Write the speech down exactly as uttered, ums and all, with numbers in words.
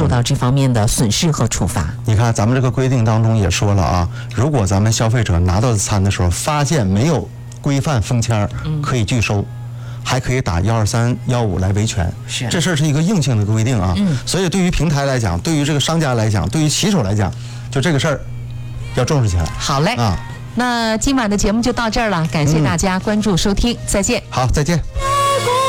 受到这方面的损失和处罚。 你看，咱们这个规定当中也说了啊，如果咱们消费者拿到餐的时候发现没有规范封签，可以拒收。还可以打幺二三幺五来维权， 是这事儿是一个硬性的规定啊。嗯，所以对于平台来讲，对于这个商家来讲，对于骑手来讲，就这个事儿要重视起来。 好嘞啊，那今晚的节目就到这儿了，感谢大家关注收听，再见。 好，再见。